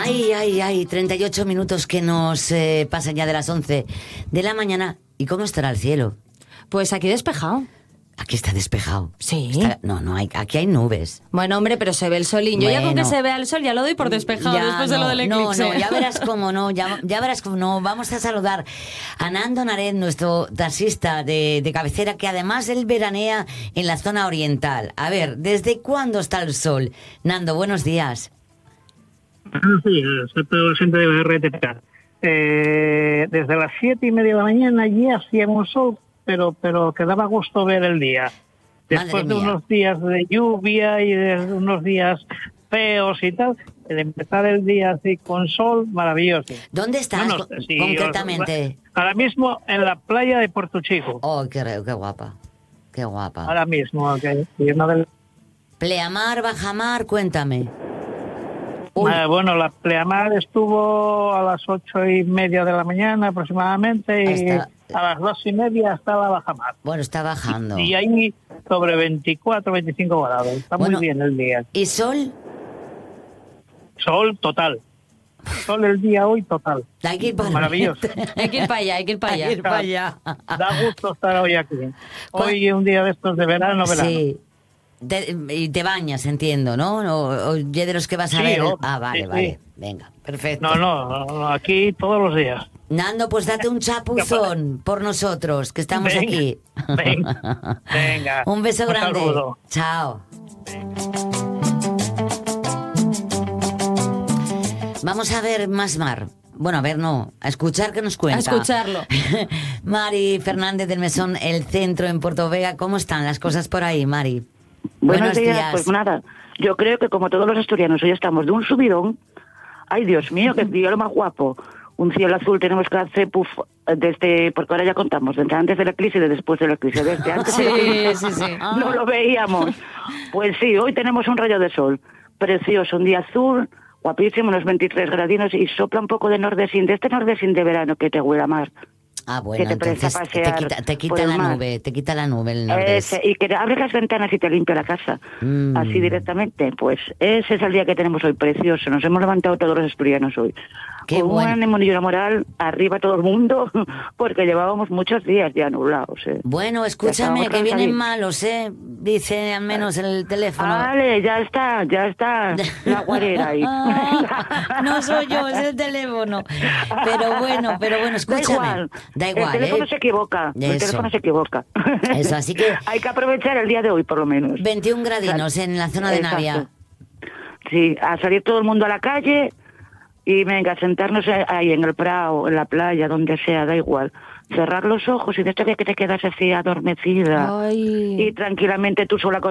Ay, 38 minutos que nos pasan ya de las 11 de la mañana. ¿Y cómo estará el cielo? Pues aquí despejado. Aquí está despejado. Sí. Aquí hay nubes. Bueno, hombre, pero se ve el solín. Yo ya con que Bueno. se vea el sol ya lo doy por despejado Ya después de lo del eclipse. No, ya verás cómo no, ya verás cómo no. Vamos a saludar a Nando Naret, nuestro taxista de cabecera, que además él veranea en la zona oriental. A ver, ¿desde cuándo está el sol? Nando, buenos días. Sí, soy siempre de RTP. Desde las 7:30 de la mañana ya hacíamos sol, pero que daba gusto ver el día. Después de unos días de lluvia y de unos días feos y tal, el empezar el día así con sol, maravilloso. ¿Dónde estás concretamente? Ahora mismo en la playa de Puerto Chico. Oh, qué guapa. Qué guapa. Ahora mismo, okay. Pleamar, bajamar, cuéntame. Bueno, la pleamar estuvo a las 8:30 de la mañana aproximadamente y a las 2:30 está la bajamar. Bueno, está bajando. Y ahí sobre 24, 25 grados. Está muy bien el día. ¿Y sol? Sol total. Sol el día hoy total. Hay que ir para maravilloso. Hay que ir para allá, hay que ir para allá. Da gusto estar hoy aquí. Hoy es un día de estos de verano. Sí. Y te bañas, entiendo, ¿no? O de los que vas a ver. Vale. Sí. Venga, perfecto. No, aquí todos los días. Nando, pues date un chapuzón por nosotros, que estamos aquí. Venga. Un beso grande. Saludo. Chao. Vamos a ver más mar. Bueno, a ver, no, a escuchar que nos cuenta. A escucharlo. Mari Fernández del Mesón, El Centro en Puerto Vega. ¿Cómo están las cosas por ahí, Mari? Buenos días. Pues nada, yo creo que como todos los asturianos hoy estamos de un subidón. Ay, Dios mío, que día lo más guapo. Un cielo azul tenemos que hacer porque ahora ya contamos, desde antes de la crisis y de después de la crisis. Desde antes sí. No lo veíamos. Pues sí, hoy tenemos un rayo de sol precioso, un día azul, guapísimo, unos 23 gradinos y sopla un poco de nordesín, de este nordesín de verano que te huele a mar. Ah, bueno, entonces te quita la nube, el nordés. Y que abres las ventanas y te limpia la casa, así directamente. Pues ese es el día que tenemos hoy, precioso. Nos hemos levantado todos los asturianos hoy. Qué con bueno. un ánimo y una moral arriba todo el mundo, porque llevábamos muchos días ya nublados. Bueno, escúchame, que vienen malos, dice al menos en el teléfono. Vale, ya está, la guarera ahí. No soy yo, es el teléfono. Pero bueno, escúchame. Da igual, el teléfono se equivoca. Eso. El teléfono se equivoca. Eso, así que hay que aprovechar el día de hoy, por lo menos. 21 gradinos en la zona de Navia. Sí, a salir todo el mundo a la calle y venga, sentarnos ahí en el prado, en la playa, donde sea, da igual. Cerrar los ojos y de esto que te quedas así adormecida. Ay. Y tranquilamente tú sola con